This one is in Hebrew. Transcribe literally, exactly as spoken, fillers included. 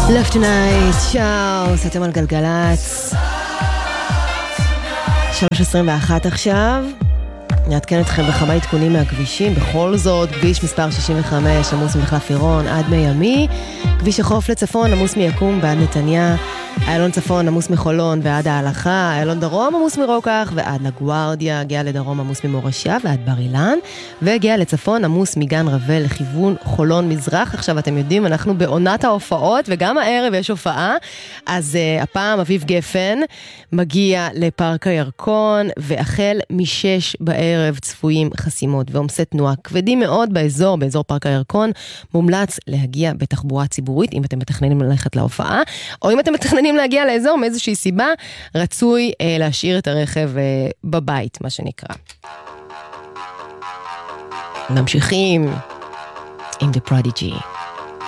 Love Tonight, שאוס, אתם על גלגלץ. שלוש עשרים ואחת עכשיו. נעדכן אתכם בכמה עדכונים מהכבישים. בכל זאת, כביש מספר שישים וחמש, עמוס ממחלף עירון עד מימי. כביש החוף לצפון, עמוס מיקום ועד נתניה. איילון צפון, עמוס מחולון ועד ההלכה. איילון דרום, עמוס מרוקח ועד לגוארדיה. הגיע לדרום, עמוס ממורשיה ועד בר אילן. והגיע לצפון, עמוס מגן רבל לכיוון חולון מזרח. עכשיו אתם יודעים, אנחנו בעונת ההופעות, וגם הערב יש הופעה. אז uh, הפעם אביב גפן מגיע לפארק הירקון, והחל משש בערב צפויים חסימות ועומסי תנועה כבדים מאוד באזור, באזור פארק הירקון. מומלץ להגיע בתחבורה ציבורית, אם אתם מתכננים ללכת להופעה, או אם אתם מתכננים להגיע לאזור מאיזושהי סיבה, רצוי אה, להשאיר את הרכב אה, בבית, מה שנקרא. ממשיכים עם The Prodigy.